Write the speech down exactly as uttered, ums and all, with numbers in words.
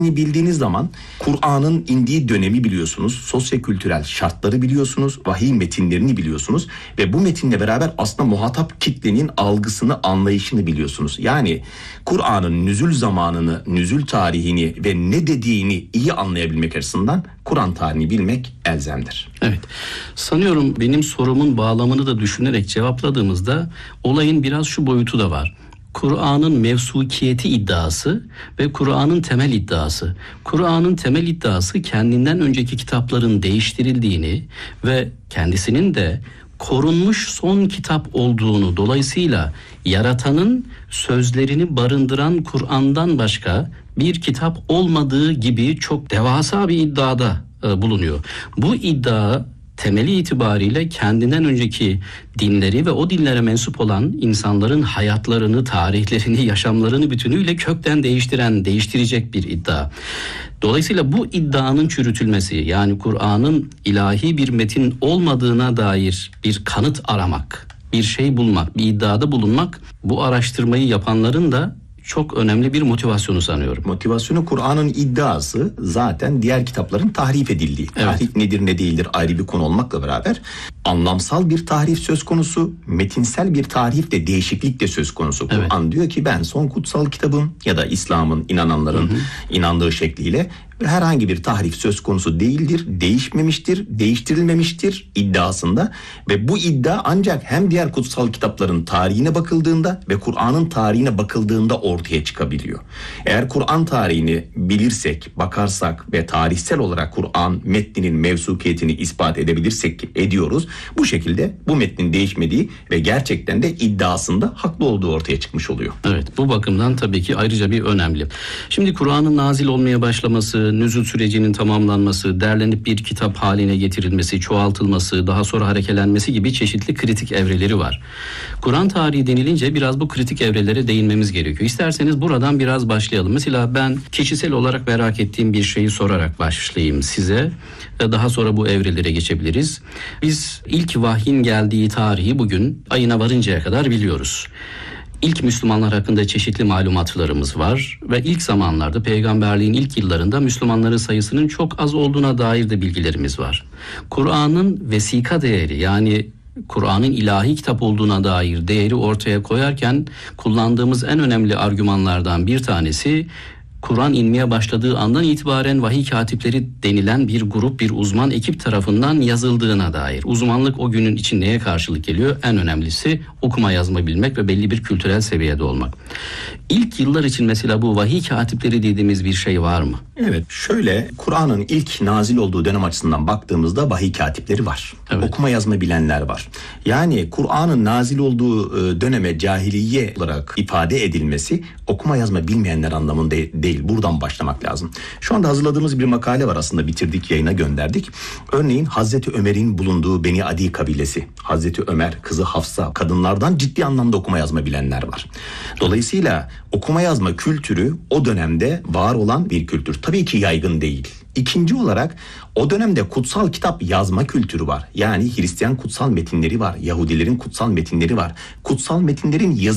bildiğiniz zaman Kur'an'ın indiği dönemi biliyorsunuz, sosyokültürel şartları biliyorsunuz, vahiy metinlerini biliyorsunuz ve bu metinle beraber aslında muhatap kitlenin algısını, anlayışını biliyorsunuz. Yani Kur'an'ın nüzul zamanını, nüzul tarihini ve ne dediğini iyi anlayabilmek açısından Kur'an tarihini bilmek elzemdir. Evet. Sanıyorum benim sorumun bağlamını da düşünerek cevapladığımızda olayın biraz şu boyutu da var. Kur'an'ın mevsukiyeti iddiası ve Kur'an'ın temel iddiası. Kur'an'ın temel iddiası kendinden önceki kitapların değiştirildiğini ve kendisinin de korunmuş son kitap olduğunu, dolayısıyla yaratanın sözlerini barındıran Kur'an'dan başka bir kitap olmadığı gibi çok devasa bir iddiada e, bulunuyor. Bu iddia temeli itibariyle kendinden önceki dinleri ve o dinlere mensup olan insanların hayatlarını, tarihlerini, yaşamlarını bütünüyle kökten değiştiren, değiştirecek bir iddia. Dolayısıyla bu iddianın çürütülmesi, yani Kur'an'ın ilahi bir metin olmadığına dair bir kanıt aramak, bir şey bulmak, bir iddiada bulunmak, bu araştırmayı yapanların da çok önemli bir motivasyonu sanıyorum. Motivasyonu Kur'an'ın iddiası zaten diğer kitapların tahrif edildiği. Evet. Tahrif nedir ne değildir ayrı bir konu olmakla beraber anlamsal bir tahrif söz konusu, metinsel bir tahrif de değişiklik de söz konusu. Evet. Kur'an diyor ki ben son kutsal kitabım ya da İslam'ın inananların hı hı. inandığı şekliyle herhangi bir tahrif söz konusu değildir, değişmemiştir, değiştirilmemiştir iddiasında ve bu iddia ancak hem diğer kutsal kitapların tarihine bakıldığında ve Kur'an'ın tarihine bakıldığında ortaya çıkabiliyor. Eğer Kur'an tarihini bilirsek, bakarsak ve tarihsel olarak Kur'an metninin mevsukiyetini ispat edebilirsek ediyoruz. Bu şekilde bu metnin değişmediği ve gerçekten de iddiasında haklı olduğu ortaya çıkmış oluyor. Evet, bu bakımdan tabii ki ayrıca bir önemli. Şimdi Kur'an'ın nazil olmaya başlaması, nüzul sürecinin tamamlanması, derlenip bir kitap haline getirilmesi, çoğaltılması, daha sonra harekelenmesi gibi çeşitli kritik evreleri var. Kur'an tarihi denilince biraz bu kritik evrelere değinmemiz gerekiyor. İsterseniz buradan biraz başlayalım. Mesela ben kişisel olarak merak ettiğim bir şeyi sorarak başlayayım size. Daha sonra bu evrelere geçebiliriz. Biz ilk vahyin geldiği tarihi bugün ayına varıncaya kadar biliyoruz. İlk Müslümanlar hakkında çeşitli malumatlarımız var ve ilk zamanlarda peygamberliğin ilk yıllarında Müslümanların sayısının çok az olduğuna dair de bilgilerimiz var. Kur'an'ın vesika değeri, yani Kur'an'ın ilahi kitap olduğuna dair değeri ortaya koyarken kullandığımız en önemli argümanlardan bir tanesi, Kur'an inmeye başladığı andan itibaren vahiy katipleri denilen bir grup, bir uzman ekip tarafından yazıldığına dair. Uzmanlık o günün için neye karşılık geliyor? En önemlisi okuma yazma bilmek ve belli bir kültürel seviyede olmak. İlk yıllar için mesela bu vahiy katipleri dediğimiz bir şey var mı? Evet, şöyle Kur'an'ın ilk nazil olduğu dönem açısından baktığımızda vahiy katipleri var. Evet. Okuma yazma bilenler var. Yani Kur'an'ın nazil olduğu döneme cahiliye olarak ifade edilmesi okuma yazma bilmeyenler anlamında değil. Buradan başlamak lazım. Şu anda hazırladığımız bir makale var, aslında bitirdik, yayına gönderdik. Örneğin Hazreti Ömer'in bulunduğu Beni Adi kabilesi, Hazreti Ömer, kızı Hafsa, kadınlardan ciddi anlamda okuma yazma bilenler var. Dolayısıyla okuma yazma kültürü o dönemde var olan bir kültür. Tabii ki yaygın değil. İkinci olarak o dönemde kutsal kitap yazma kültürü var. Yani Hristiyan kutsal metinleri var, Yahudilerin kutsal metinleri var. Kutsal metinlerin yazı